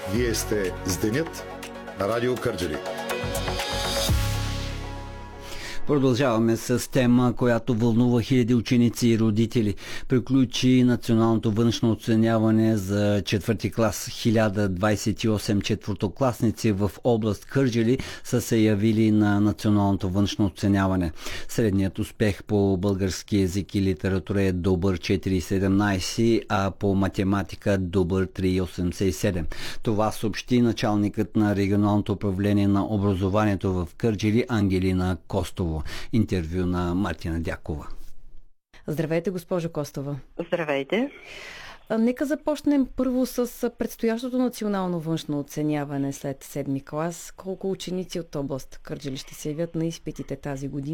Вие сте с Денят на Радио Кърджали. Продължаваме с тема, която вълнува хиляди ученици и родители. Приключи националното външно оценяване за четвърти клас. 1028 четвъртокласници в област Кърджали са се явили на националното външно оценяване. Средният успех по български език и литература е добър 4,17, а по математика добър 3,87. Това съобщи началникът на регионалното управление на образованието в Кърджали Ангелина Костова. Интервю на Мартина Дякова. Здравейте, госпожо Костова. Здравейте. Нека започнем първо с предстоящото национално външно оценяване след седми клас. Колко ученици от област Кърджали ще се явят на изпитите тази година?